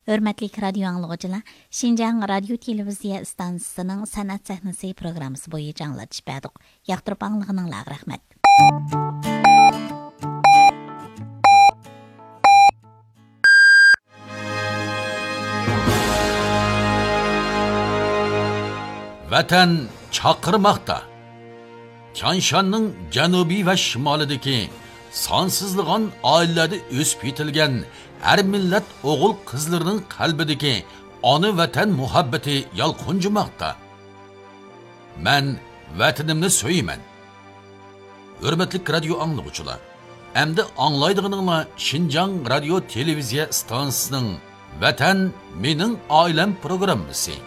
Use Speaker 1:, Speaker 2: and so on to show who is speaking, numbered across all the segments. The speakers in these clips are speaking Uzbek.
Speaker 1: Hörmətli radio anlıqçılar, Şinjan Radio Televiziya İstansiyasının Sanat Səhnəsi proqramısı boyunca anlatış bədik. Yaxtırıb anlığınızға rəhmət.
Speaker 2: Vatan chaqirmoqda. Chanshanning janubiy va shimolidagi sonsizlig'an oilalarda o'sib yetilgan har millat o'g'il qizlarining qalbidagi ona vatan muhabbati yalqunjimoqda. Men vatanimni so'yman. Hurmatli radio anglag'uchilar, endi anglaydiganinglar Şinjan Radio Televiziya stansiyasining Vatan mening oilam programmasi.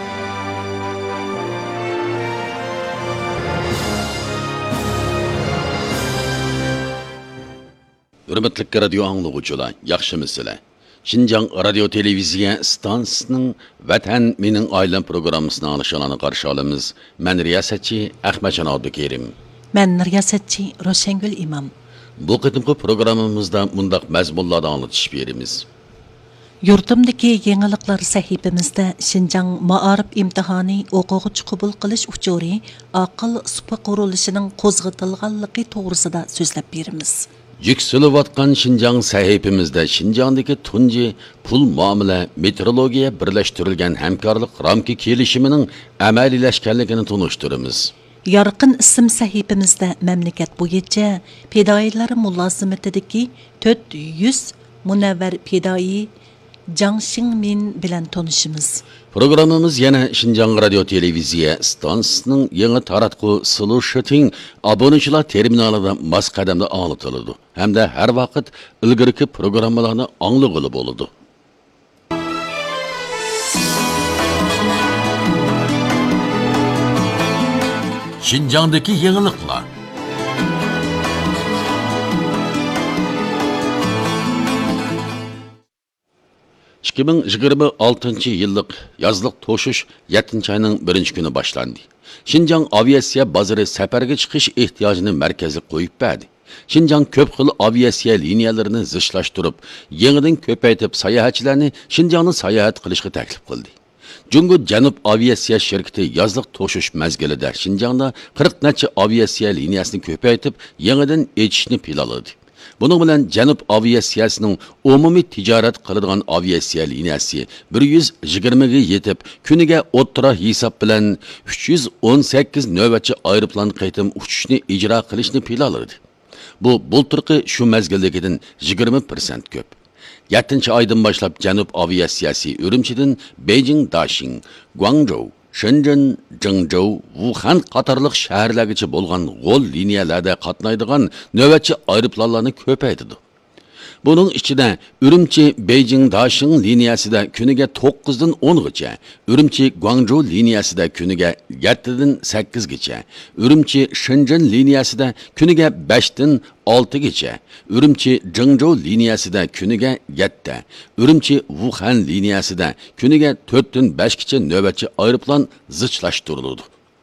Speaker 2: Hürmetli radio anlıqçılar, yaxşımısınızlar? Şinjan Radio Televiziya stansiyasining Vatan mening oilam programmasini alışanlarni qarshi olamiz. Men riyosatchi Ahmadjon Abdukerim.
Speaker 3: Men riyosatchi Roshangul Imam.
Speaker 2: Bu qitimqi programmamizda mundaq mazmunlarni anlatish beramiz.
Speaker 3: Yurtimdagi yangiliklar sahifamizda Şinjan Ma'arif imtihoni o'quvchi qabul qilish uchuri aql supa qurilishining qo'zg'atilganligi to'g'risida so'zlab beramiz.
Speaker 2: Yükselivatkan Şinjan sahifimizde Şinjan'daki tunji pul muamele meteorologiya birleştirilgen hemkarlık ramki kelişiminin amalileşkenligini tunuşturumuz.
Speaker 3: Yarqin ism sahifimizde memleket bo'yicha fidoyilar mulozimatidagi 400 munavvar fidoyi Jang Xingmin bilan tanışımız.
Speaker 2: Programımız yana Şinjan Radio Televiziya stansiyasining yangi taratqu Solution abonechilar terminalida mos qadamda anlatıladi. Hamda har vaqt ilgirki programmalarni anglag'ili bo'ladi. Şinjandagi yangiliklar. 2026 yıllık yazlık toşuş 7. ayının 1. günü başlandı. Şinjan aviasiya bozori safarga chiqish ehtiyojini markazga qo'yib berdi. Şinjan ko'p xil aviasiya liniyalarini zichlashtirib, yangidan ko'paytib sayohatchilarni Şinjanni sayohat qilishga taklif qildi. Jungo Janub aviasiya şirkati yazlık toşuş mezgilida Şinjanda 40 necha aviasiya liniyasini ko'paytib, yangidan echishni planladi. Bunun bilan Janub aviasiyasining umumiy tijorat qiladigan aviasiya liniyasi 120 ga yetib, kuniga o'ttira hisob bilan 318 navbatchi aeroplan qaytim uchishni ijro qilishni planladi. Bu bulturqi shu mezgildagidan 20% ko'p. 7. aydan boshlab Janub aviasiyasi Urumchidan Beijing, Daxing, Guangzhou, Shenzhen, Zhengzhou, Wuhan qatorliq shaharlargacha bo'lgan g'ol liniyalarda qatnaydigan navbatchi aeroplanlarni ko'paytirdi. Bunun ichida Urumchi, Beijing, Daxing liniyasida kuniga 9 dan 10 gacha, Urumchi, Guangzhou liniyasida kuniga 7 dan 8 gacha, Urumchi, Shenzhen liniyasida kuniga 5 dan 6 gacha, Urumchi, Zhengzhou liniyasida kuniga 7, Urumchi, Wuhan liniyasida kuniga 4 dan 5 gacha navbatchi aeroplan zichlashtirildi.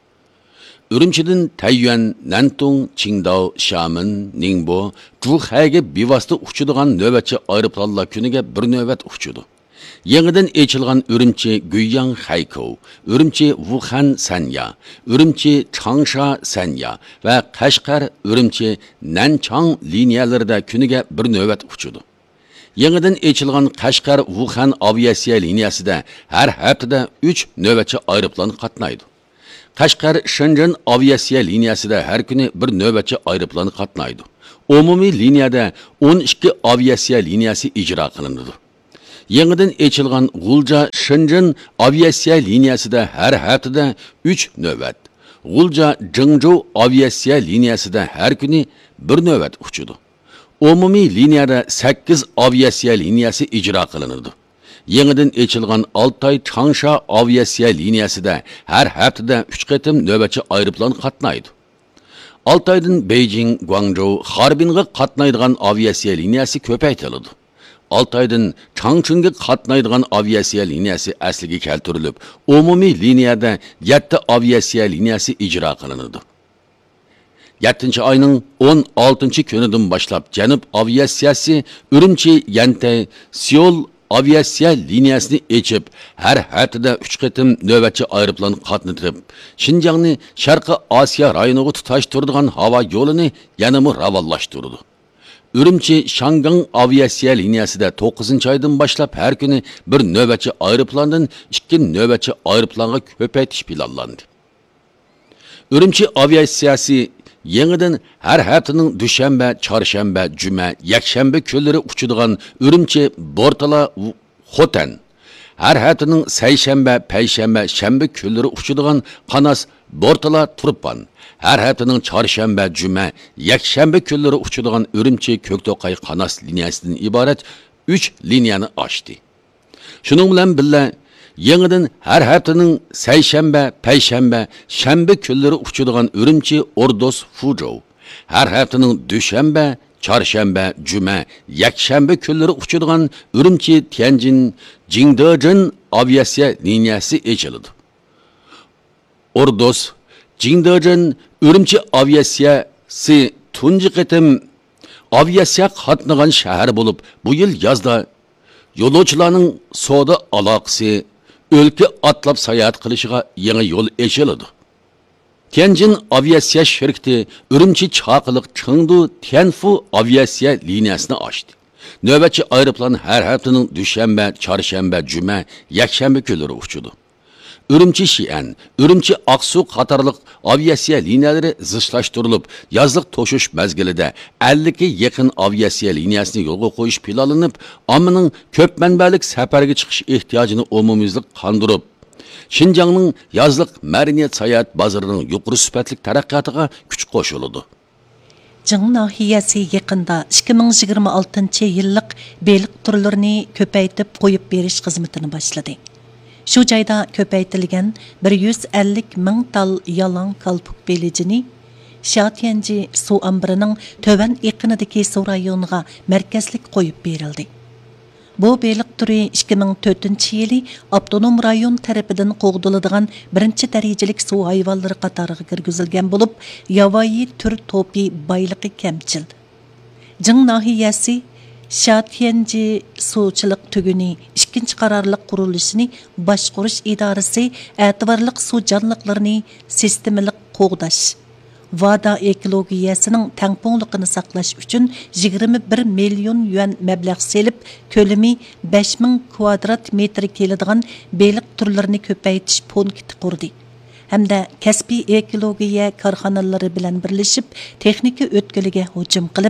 Speaker 2: Urumchidan Taiyuan, Nantong, Qingdao, Xiamen, Ningbo, Zhuhaiga bevosita uchadigan navbatchi aeroplanlar kuniga bir navbat uchadi. Yangidan echilgan Urumchi, Guiyang, Haikou, Urumchi, Wuhan, Sanya, Urumchi, Changsha, Sanya va Qashqar, Urumchi, Nanchang liniyalarida kuniga bir navbat uchadi. Yangidan echilgan Qashqar, Wuhan aviasiya liniyasida har haftada 3 navbatchi aeroplan qatnaydi. Qashqar Shenzhen aviasiya liniyasida har kuni bir navbatchi aeroplan qatnaydi. Umumiy liniyada 12 aviasiya liniyasi ijro qilinadi. Yangidan echilgan G'ulja Shenzhen aviasiya liniyasida har haftada 3 navbat. G'ulja Zhengzhou aviasiya liniyasida har kuni bir navbat uchadi. Umumiy liniyada 8 aviasiya liniyasi ijro qilinadi. Yangidan echilgan Altay Changsha aviasiya liniyasida har haftada 3 qatim navbatchi aeroplan qatnaydi. Altaydan Beijing, Guangzhou, Harbinga qatnaydigan aviasiya liniyasi ko'paytirildi. Altaydan Changchunga qatnaydigan aviasiya liniyasi asliga keltirilib, umumiy liniyada 7 aviasiya liniyasi ijro qilinadi. 7. ayının 16. kunidan boshlab Janub aviasiyasi Urumchi, Yantay, Seoul aviasiya liniyasini echib, har haftada 3 qitim navbatchi aeroplan qatnatib, Şinjanni Sharqiy Osiyo rayoniga tutashtiradigan havo yo'lini yanada ravonlashtirdi. Ürümçi Şangang aviasiya liniyasida 9-oydan boshlab har kuni bir navbatchi aeroplandan 2 navbatchi aeroplanga ko'paytirish planlandi. Ürümçi aviasiyasi yangidan har haftaning dushanba, chorshanba, juma, yakshanba kunlari uchadigan Ürümçi Bortala Xotan, har haftaning sayshanba, payshanba, shanba kunlari uchadigan Qanas Bortala Turpan, her haftaning chorshanba, juma, yakshanba kunlari uchadigan Ürümçi Ko'kto'qay Qanas liniyasidan iborat 3 liniyani ochdi. Shuning bilan birga yangidan har haftaning sayshanba, payshanba, shanba kunlari uchadigan Ürümçi Ordos Fuzhou, her haftaning dushanba, chorshanba, juma, yakshanba kunlari uchadigan Ürümçi Tianjin Jingdezhen aviasiya liniyasi ochildi. Ordos Jingdezhen Ürümçi aviasiyasi tunji qitim aviasiya qatnagan shahar bo'lib, bu yil yozda yo'lovchilarning savdo aloqasi o'lka atlab sayohat qilishiga yangi yo'l ochiladi. Tianjin aviasiya shirkati Ürümçi chaqiliq Chengdu Tianfu aviasiya liniyasini ochdi. Navbatchi aeroplan har haftaning dushanba, chorshanba, juma, yakshanba kunlari uchadi. Ürümçi Xi'an, Ürümçi Aksu qatarlıq aviasiya liniyalari zichlashtirilib, yozliq to'shish mezgilida 50 ga yaqin aviasiya liniyasini yo'lga qo'yish planlanib, ommaning ko'p manbalik safarga chiqish ehtiyojini umumiylik qondirib, Şinjanning yozliq madaniyat sayohat bozorining yuqori sifatli taraqqiyotiga kuch qo'shiladi.
Speaker 3: Jing nahiyasi yaqinda 2026-yillik beliq turlarini ko'paytib qo'yib berish xizmatini boshladi. Şu joyda ko'paytirilgan 150 ming tal yalang kalpuk belijini Shatianji suv ombirining tövan iqinidagi suv rayoniga markazlik qo'yib berildi. Bu beliq turi 2004-yili avtonom rayon tarafidan qo'g'diladigan birinchi darajalik suv hayvonlari qatoriga kirgizilgan bo'lib, yovvoyi tur to'pi boyligi kamchil. Jing nahiyasi Shatianji suvchilik tuguni ikkinchi qarorliq qurilishini boshqarish idorasi e'tiborliq suv jonliqlarini sistemalik qo'g'dash vada ekologiyasining tangpungliqini saqlash uchun 21 million yuan mablag' selib, ko'lami 5000 kvadrat metr keladigan beliq turlarini ko'paytirish punkti qurdi. Hamda kasbiy ekologiya korxonalari bilan birlashib, texnika o'tkiliga hujum qilib,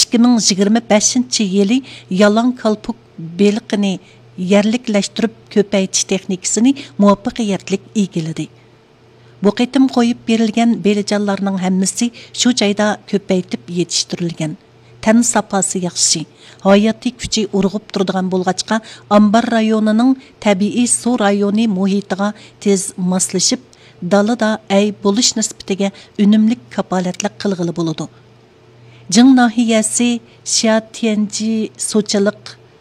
Speaker 3: 2025-yili yalang kalpuk beliqini yerliklashtirib ko'paytirish texnikasini muvaffaqiyatli egalladi. Bu qitim qo'yib berilgan belijonlarning hammasi shu joyda ko'paytib yetishtirilgan. Tan saposi yaxshi, hayotiy kuchi urg'ib turadigan bo'lg'achqa, Ambar rayonining tabiiy suv rayoni muhitiga tez moslashib, dalada ay bo'lish nisbatiga unumlik kapolatlik qilg'ili bo'ladi. Jing nahiyasi Shatianji suvchilik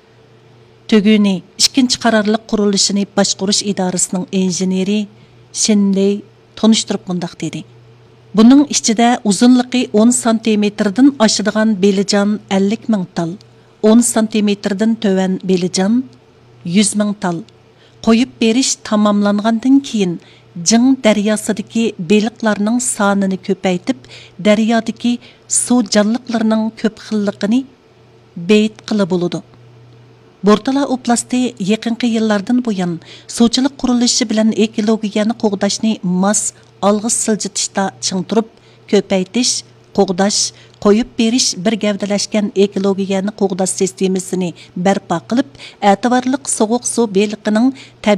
Speaker 3: tuguni ikkinchi qarorliq qurilishini boshqarish idorasining injeneri Shinley tonishtirib bundaq dedi. Buning ichida uzunligi 10 santimetrdan oshadigan belijon 50 ming tal, 10 santimetrdan to'van belijon 100 ming tal qo'yib berish tamomlangandan keyin Jing daryosidagi beliqlarning sonini ko'paytib, daryodagi suv jonliqlarining ko'p xilligini beyt qilib bo'ladi. Bortala oblasti yaqinqi yillardan buyon suvchilik qurilishi bilan ekologiyani qo'g'dashni mos olg'i siljitishda ching turib, ko'paytish, qo'g'dash, qo'yib berish bir gavdalashgan ekologiyani qo'g'dash sistemasini barpo qilib, e'tiborli sovuq suv beliqining